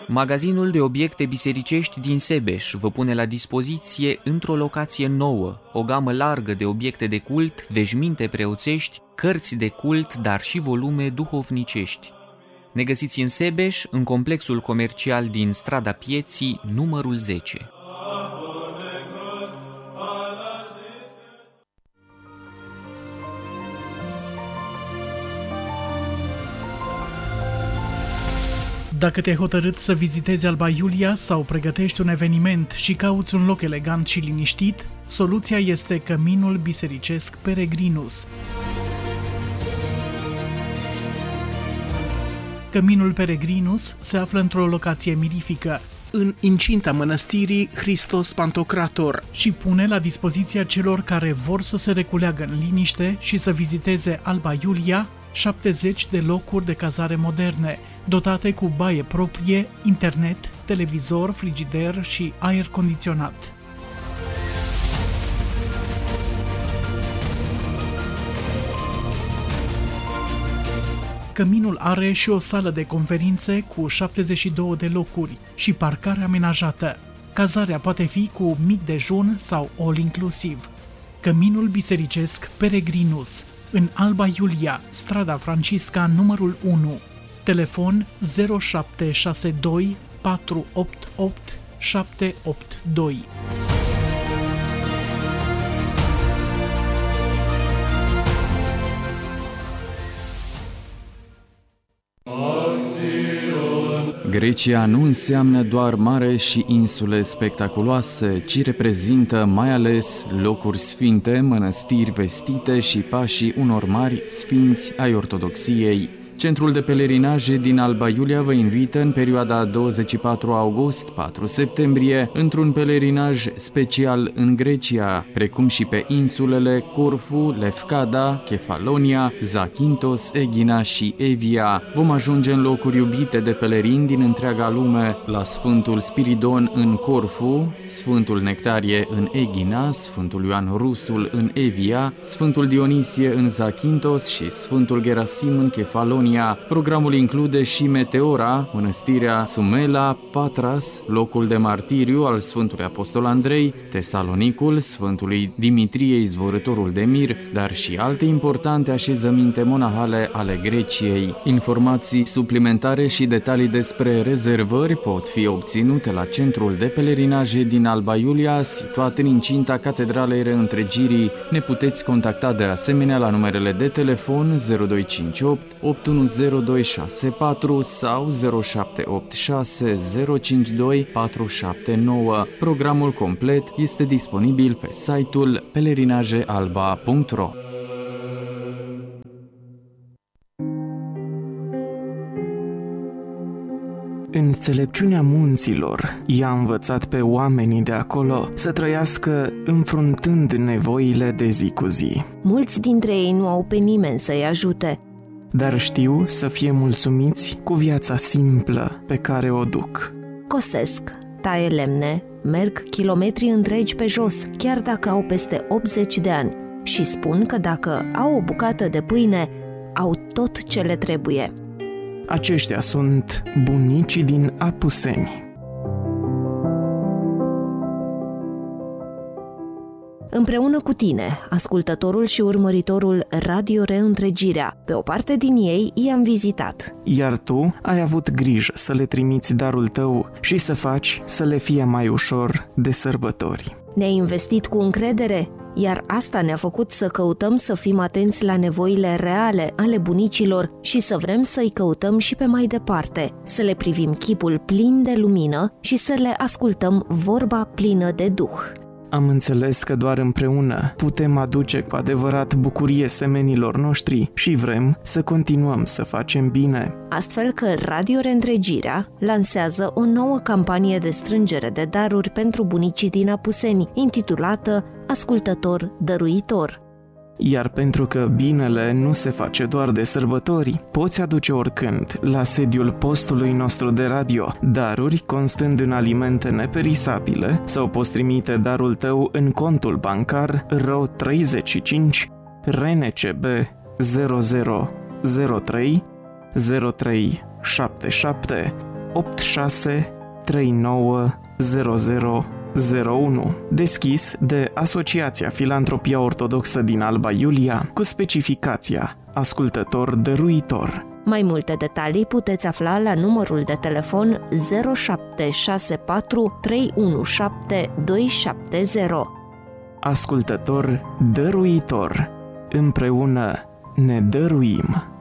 Magazinul de obiecte bisericești din Sebeș vă pune la dispoziție, într-o locație nouă, o gamă largă de obiecte de cult, veșminte preoțești, cărți de cult, dar și volume duhovnicești. Ne găsiți în Sebeș, în complexul comercial din Strada Pieții, numărul 10. Dacă te-ai hotărât să vizitezi Alba Iulia sau pregătești un eveniment și cauți un loc elegant și liniștit, soluția este Căminul Bisericesc Peregrinus. Căminul Peregrinus se află într-o locație mirifică, în incinta mănăstirii Hristos Pantocrator, și pune la dispoziția celor care vor să se reculeagă în liniște și să viziteze Alba Iulia 70 de locuri de cazare moderne, dotate cu baie proprie, internet, televizor, frigider și aer condiționat. Căminul are și o sală de conferințe cu 72 de locuri și parcare amenajată. Cazarea poate fi cu mic dejun sau all inclusiv. Căminul Bisericesc Peregrinus, în Alba Iulia, strada Francisca, numărul 1. Telefon 0762 488 782. Grecia nu înseamnă doar mare și insule spectaculoase, ci reprezintă mai ales locuri sfinte, mănăstiri vestite și pașii unor mari sfinți ai ortodoxiei. Centrul de pelerinaj din Alba Iulia vă invită în perioada 24 august-4 septembrie într-un pelerinaj special în Grecia, precum și pe insulele Corfu, Lefkada, Kefalonia, Zakynthos, Egina și Evia. Vom ajunge în locuri iubite de pelerini din întreaga lume, la Sfântul Spiridon în Corfu, Sfântul Nectarie în Egina, Sfântul Ioan Rusul în Evia, Sfântul Dionisie în Zakynthos și Sfântul Gerasim în Kefalonia. Programul include și Meteora, mănăstirea Sumela, Patras, locul de martiriu al Sfântului Apostol Andrei, Tesalonicul Sfântului Dimitrie Izvorătorul de Mir, dar și alte importante așezăminte monahale ale Greciei. Informații suplimentare și detalii despre rezervări pot fi obținute la Centrul de Pelerinaje din Alba Iulia, situat în incinta Catedralei Reîntregirii. Ne puteți contacta de asemenea la numerele de telefon 0258 810264 sau 0786 052 479. Programul complet este disponibil pe site-ul pelerinajealba.ro. Înțelepciunea munților i-a învățat pe oamenii de acolo să trăiască înfruntând nevoile de zi cu zi. Mulți dintre ei nu au pe nimeni să-i ajute, dar știu să fie mulțumiți cu viața simplă pe care o duc. Cosesc, taie lemne, merg kilometri întregi pe jos, chiar dacă au peste 80 de ani, și spun că dacă au o bucată de pâine, au tot ce le trebuie. Aceștia sunt bunicii din Apuseni. Împreună cu tine, ascultătorul și urmăritorul Radio Reîntregirea, pe o parte din ei i-am vizitat. Iar tu ai avut grijă să le trimiți darul tău și să faci să le fie mai ușor de sărbători. Ne-ai investit cu încredere, iar asta ne-a făcut să căutăm să fim atenți la nevoile reale ale bunicilor și să vrem să-i căutăm și pe mai departe, să le privim chipul plin de lumină și să le ascultăm vorba plină de Duh. Am înțeles că doar împreună putem aduce cu adevărat bucurie semenilor noștri și vrem să continuăm să facem bine. Astfel că Radio Reîntregirea lansează o nouă campanie de strângere de daruri pentru bunicii din Apuseni, intitulată Ascultător Dăruitor. Iar pentru că binele nu se face doar de sărbători, poți aduce oricând la sediul postului nostru de radio daruri constând în alimente neperisabile sau poți trimite darul tău în contul bancar RO 35 RNCB 0003 0377 86 39 0001, deschis de Asociația Filantropia Ortodoxă din Alba Iulia, cu specificația ascultător dăruitor. Mai multe detalii puteți afla la numărul de telefon 0764 317 270. Ascultător dăruitor. Împreună ne dăruim.